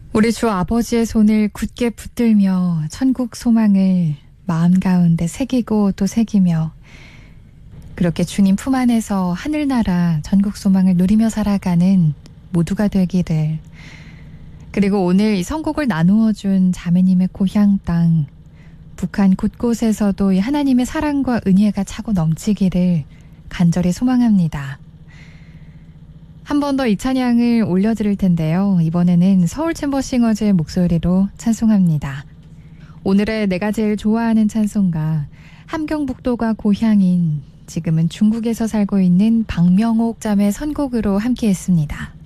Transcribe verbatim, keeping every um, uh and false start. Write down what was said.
우리 주 아버지의 손을 굳게 붙들며 천국 소망을 마음 가운데 새기고 또 새기며 그렇게 주님 품 안에서 하늘나라 전국 소망을 누리며 살아가는 모두가 되기를. 그리고 오늘 이 선곡을 나누어 준 자매님의 고향 땅 북한 곳곳에서도 이 하나님의 사랑과 은혜가 차고 넘치기를 간절히 소망합니다. 한 번 더 이 찬양을 올려드릴 텐데요. 이번에는 서울챔버싱어즈의 목소리로 찬송합니다. 오늘의 내가 제일 좋아하는 찬송가, 함경북도가 고향인 지금은 중국에서 살고 있는 박명옥 자매 선곡으로 함께했습니다.